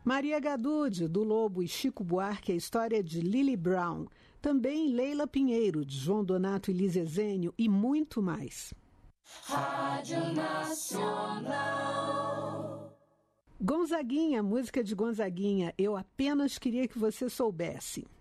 Maria Gadud, do Lobo e Chico Buarque, a história de Lily Brown. Também Leila Pinheiro, de João Donato e Liz Ezênio e muito mais. Rádio Nacional. Gonzaguinha, música de Gonzaguinha, eu apenas queria que você soubesse.